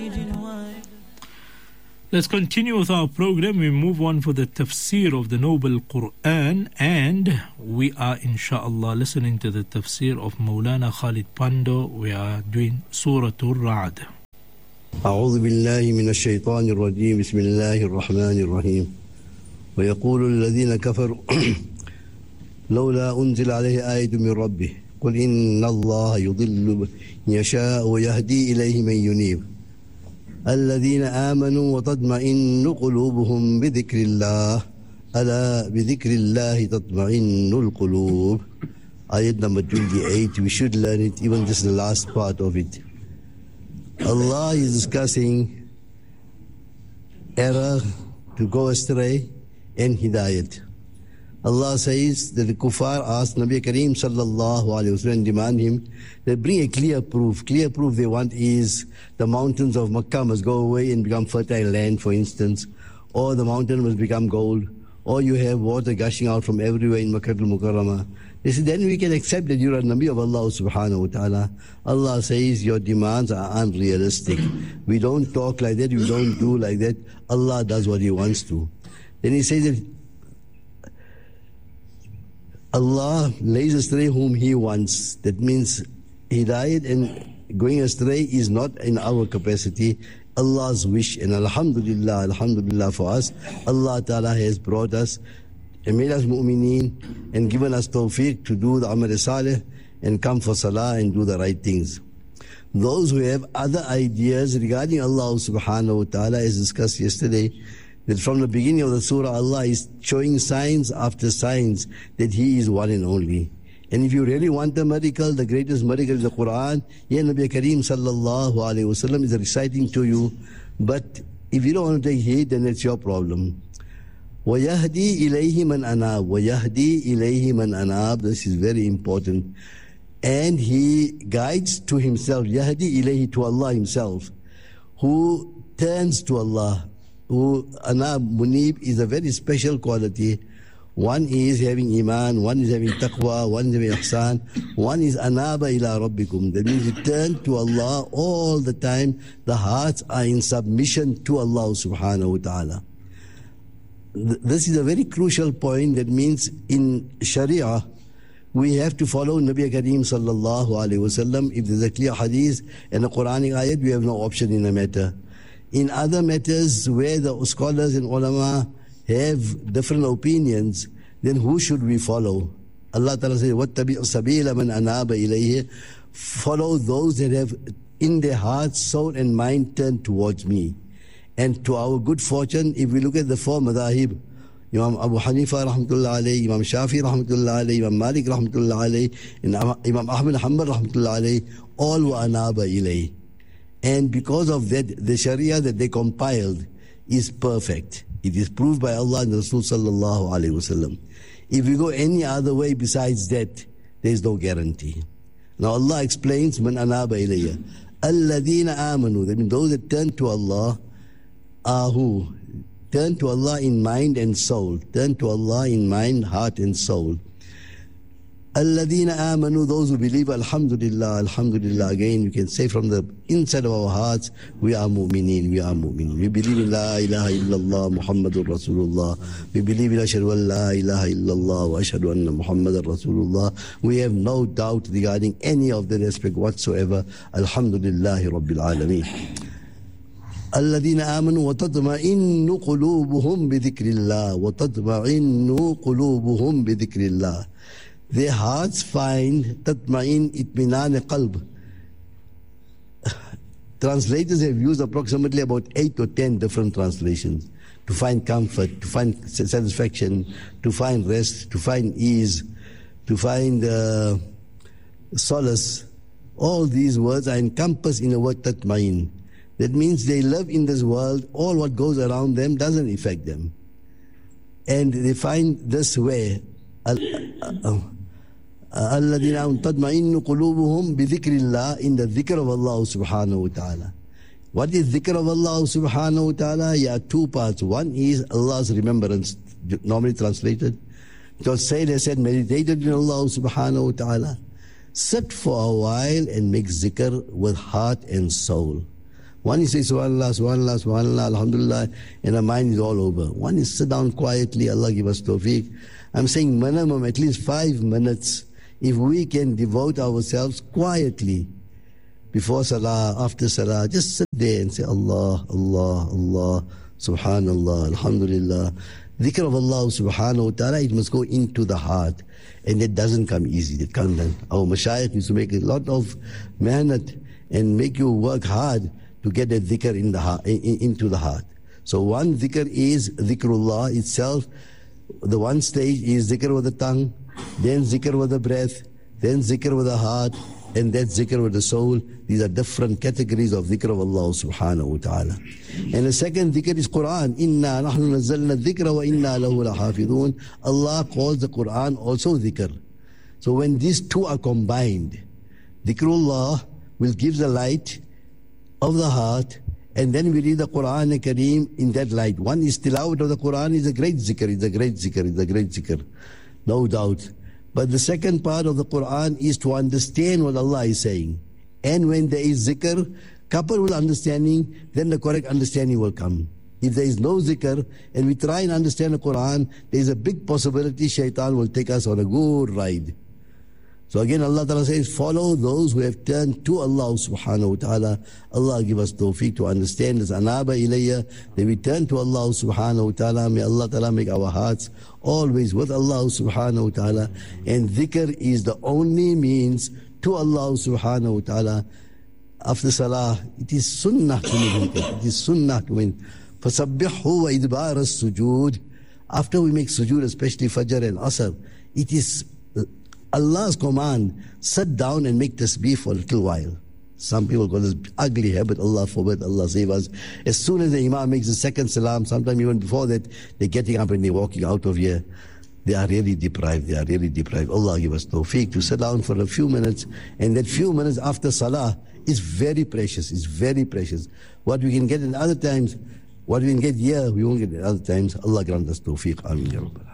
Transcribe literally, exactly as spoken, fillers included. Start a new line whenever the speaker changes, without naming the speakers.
Let's continue with our program. We move on for the tafsir of the Noble Quran, and we are inshallah listening to the tafsir of Maulana Khalid Pando. We are doing Surah Al-Ra'd.
أعوذ بالله من الشيطان الرجيم بسم الله الرحمن الرحيم ويقول الذين كفروا لولا أنزل عليه آية من ربه قل إن الله يضل من يشاء ويهدي إليه من ينيب الذين آمنوا وتطمئن قلوبهم بذكر الله ألا بذكر الله تطمئن القلوب. Ayat number twenty-eight, we should learn it, even just the last part of it. Allah is discussing error, to go astray, and hidayat. Allah says that the kuffar asked Nabi Kareem sallallahu alayhi wa sallam and demand him that bring a clear proof. Clear proof they want is the mountains of Makkah must go away and become fertile land, for instance, or the mountain must become gold, or you have water gushing out from everywhere in Makkah al-Mukarramah. They said, then we can accept that you are a Nabi of Allah subhanahu wa ta'ala. Allah says your demands are unrealistic. We don't talk like that, we don't do like that. Allah does what He wants to. Then He says that Allah lays astray whom He wants. That means hidayat and going astray is not in our capacity, Allah's wish. And alhamdulillah, alhamdulillah for us, Allah Ta'ala has brought us and made us mu'mineen and given us tawfiq to do the amal salih and come for salah and do the right things. Those who have other ideas regarding Allah subhanahu wa ta'ala, as discussed yesterday, that from the beginning of the surah, Allah is showing signs after signs that He is one and only. And if you really want a miracle, the greatest miracle is the Quran. Yeah, Nabi Kareem sallallahu alayhi wa sallam is reciting to you. But if you don't want to take heed, then it's your problem. وَيَهْدِي إِلَيْهِ مَنْ أَنَابَ وَيَهْدِي إِلَيْهِ مَنْ أَنَابَ. This is very important. And He guides to Himself. يَهْدِي إِلَيْهِ, to Allah Himself. Who turns to Allah. Who, Anab, Munib is a very special quality. One is having Iman, one is having Taqwa, one is having Ihsan, one is Anaba ila Rabbikum. That means you turn to Allah all the time. The hearts are in submission to Allah subhanahu wa ta'ala. This is a very crucial point. That means in Sharia, we have to follow Nabi Kareem sallallahu alayhi wa sallam. If there's a clear hadith and a Quranic ayat, we have no option in the matter. In other matters where the scholars and ulama have different opinions, then who should we follow? Allah Ta'ala says, وَاتَّبِعْ سَبِيلَ مَنْ أَنَابَ إِلَيْهِ. Follow those that have in their heart, soul and mind turned towards me. And to our good fortune, if we look at the four madhahib, Imam Abu Hanifa rahmatullah alayhi, Imam Shafi rahmatullah alayhi, Imam Malik rahmatullah alayhi, and Imam Ahmad Hanbal rahmatullah alayhi, all were anaba ilayhi. And because of that, the Sharia that they compiled is perfect. It is proved by Allah and Rasul sallallahu alayhi wasallam. If we go any other way besides that, there is no guarantee. Now Allah explains, Man anaba ilayya. Alladhina amanu. That means those that turn to Allah are who? Turn to Allah in mind and soul. Turn to Allah in mind, heart and soul. Alladhina amanu, those who believe, alhamdulillah, alhamdulillah. Again, you can say from the inside of our hearts, we are mu'mineen, we are mu'mineen. We believe in la ilaha illallah, Muhammadur Rasulullah. We believe in ashhadu an la ilaha illallah wa ashhadu anna Muhammadar Rasulullah. We have no doubt regarding any of that aspect whatsoever. Alhamdulillahi Rabbil Alameen. Alladhina amanu wa tatma'innu qulubuhum bi dhikrillah wa tatma'innu qulubuhum bi dhikrillah. Their hearts find tatma'in itminan qalb. Translators have used approximately about eight or ten different translations to find comfort, to find satisfaction, to find rest, to find ease, to find uh, solace. All these words are encompassed in the word tatma'in. That means they live in this world, all what goes around them doesn't affect them. And they find this way, الَّذِينَ تَطْمَئِنُّ قُلُوبُهُمْ بِذِكْرِ اللَّهِ, in the dhikr of Allah subhanahu wa ta'ala. What is dhikr of Allah subhanahu wa ta'ala? Yeah, two parts. One is Allah's remembrance, normally translated. Because Sayyid has said, meditated in Allah subhanahu wa ta'ala. Sit for a while and make zikr with heart and soul. One is say subhanallah, subhanallah, subhanallah, alhamdulillah, and our mind is all over. One is sit down quietly, Allah give us tawfiq. I'm saying minimum at least five minutes if we can devote ourselves quietly before salah, after salah, just sit there and say Allah, Allah, Allah, subhanallah, alhamdulillah. Dhikr of Allah subhanahu wa ta'ala, it must go into the heart. And it doesn't come easy. It can't done. Our mashayikh used to make a lot of mehnat and make you work hard to get a dhikr in the heart, in, into the heart. So one dhikr is dhikrullah itself. The one stage is dhikr with the tongue, then dhikr with the breath, then dhikr with the heart, and then dhikr with the soul. These are different categories of dhikr of Allah subhanahu wa ta'ala. And the second dhikr is Quran. Inna nahnu nazzalna dhikra wa inna lahu lahafidun. Allah calls the Quran also dhikr. So when these two are combined, dhikrullah will give the light of the heart, and then we read the Quran and Kareem in that light. One is tilawat of the Quran is a great zikr, it's a great zikr, it's a great zikr, no doubt. But the second part of the Quran is to understand what Allah is saying. And when there is zikr, coupled with understanding, then the correct understanding will come. If there is no zikr, and we try and understand the Quran, there is a big possibility shaitan will take us on a good ride. So again, Allah Ta'ala says, follow those who have turned to Allah subhanahu wa ta'ala. Allah give us tawfiq to understand this. Anaba ilayya, that we turn to Allah subhanahu wa ta'ala. May Allah Ta'ala make our hearts always with Allah subhanahu wa ta'ala. And dhikr is the only means to Allah subhanahu wa ta'ala. After salah, it is sunnah to make dhikr. It is sunnah to make. فَسَبِّحْهُ وَإِدْبَارَ السُّجُودِ. After we make sujood, especially Fajr and Asr, it is Allah's command, sit down and make tasbih for a little while. Some people call this ugly habit, Allah forbid, Allah save us. As soon as the Imam makes the second salam, sometime even before that, they're getting up and they're walking out of here. They are really deprived, they are really deprived. Allah give us tawfiq to sit down for a few minutes, and that few minutes after salah is very precious, it's very precious. What we can get in other times, what we can get here, we won't get in other times. Allah grant us tawfiq. Ameen ya Rabbal.